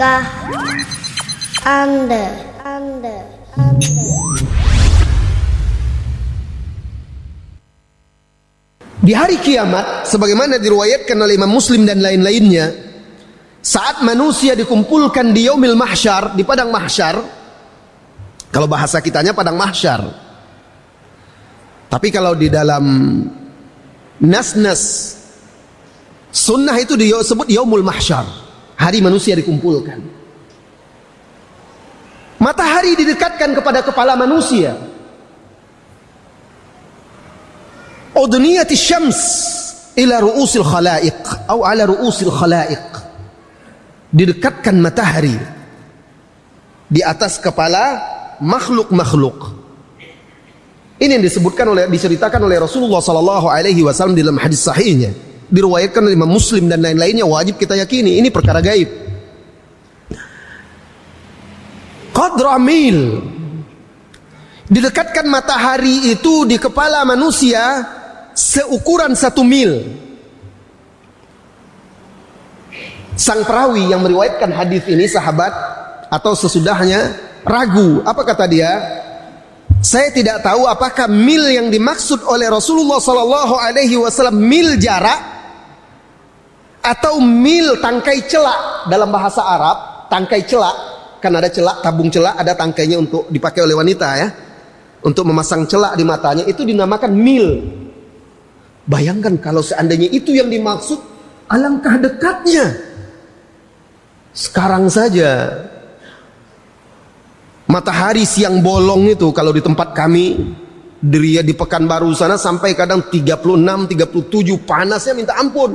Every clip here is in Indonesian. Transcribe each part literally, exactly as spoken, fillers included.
Kah Anda, Anda, Anda. Di hari kiamat, sebagaimana diriwayatkan oleh Imam Muslim dan lain-lainnya, saat manusia dikumpulkan di yaumil mahsyar, di padang mahsyar, kalau bahasa kitanya padang mahsyar, tapi kalau di dalam nas-nas sunnah itu disebut yaumul mahsyar, hari manusia dikumpulkan. Matahari didekatkan kepada kepala manusia. Udniyati syams ila ru'usil khalaiq atau ala ru'usil khalaiq. Didekatkan matahari di atas kepala makhluk-makhluk. Ini yang disebutkan oleh diceritakan oleh Rasulullah sallallahu alaihi wasallam dalam hadis sahihnya. Diriwayatkan oleh Imam Muslim dan lain-lainnya, wajib kita yakini ini perkara gaib. Qadra mil. Didekatkan matahari itu di kepala manusia seukuran satu mil. Sang perawi yang meriwayatkan hadis ini, sahabat atau sesudahnya, ragu. Apa kata dia? Saya tidak tahu apakah mil yang dimaksud oleh Rasulullah sallallahu alaihi wasallam mil jarak atau mil tangkai celak. Dalam bahasa Arab, tangkai celak, kan ada celak, tabung celak, ada tangkainya untuk dipakai oleh wanita ya, untuk memasang celak di matanya, itu dinamakan mil. Bayangkan kalau seandainya itu yang dimaksud, alangkah dekatnya. Sekarang saja matahari siang bolong itu kalau di tempat kami di, di Pekanbaru sana sampai kadang tiga puluh enam, tiga puluh tujuh, panasnya minta ampun.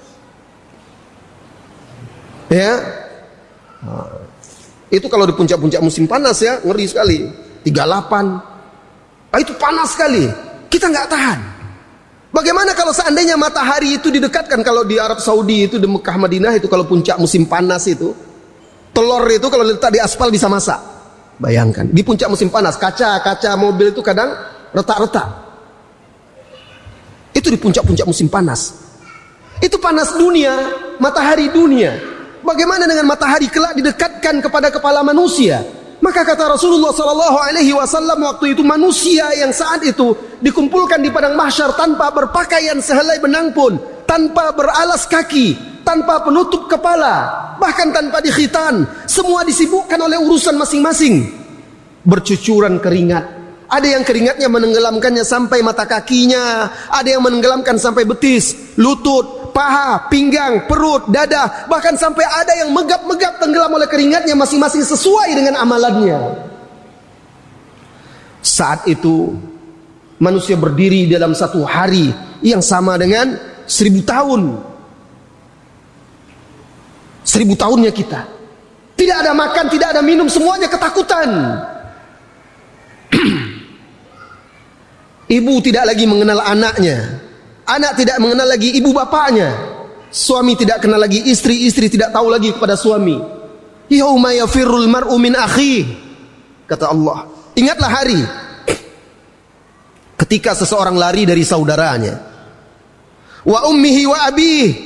Ya. Nah, itu kalau di puncak-puncak musim panas ya, ngeri sekali. tiga puluh delapan. Ah, itu panas sekali. Kita nggak tahan. Bagaimana kalau seandainya matahari itu didekatkan? Kalau di Arab Saudi itu, di Mekah Madinah itu, kalau puncak musim panas itu, telur itu kalau letak di aspal bisa masak. Bayangkan, di puncak musim panas, kaca-kaca mobil itu kadang retak-retak. Itu di puncak-puncak musim panas. Itu panas dunia, matahari dunia. Bagaimana dengan matahari kelak didekatkan kepada kepala manusia? Maka kata Rasulullah sallallahu alaihi wasallam, waktu itu manusia yang saat itu dikumpulkan di padang mahsyar tanpa berpakaian sehelai benang pun, tanpa beralas kaki, tanpa penutup kepala, bahkan tanpa dikhitan, semua disibukkan oleh urusan masing-masing. Bercucuran keringat. Ada yang keringatnya menenggelamkannya sampai mata kakinya, ada yang menenggelamkan sampai betis, lutut, paha, pinggang, perut, dada, bahkan sampai ada yang megap-megap tenggelam oleh keringatnya masing-masing sesuai dengan amalannya. Saat itu manusia berdiri dalam satu hari yang sama dengan seribu tahun. Seribu tahunnya kita. Tidak ada makan, tidak ada minum, semuanya ketakutan. Ibu tidak lagi mengenal anaknya, anak tidak mengenal lagi ibu bapaknya, suami tidak kenal lagi istri, istri tidak tahu lagi kepada suami. Yauma yafirrul mar'u min akhihi, kata Allah. Ingatlah hari ketika seseorang lari dari saudaranya. Wa ummihi wa abihi,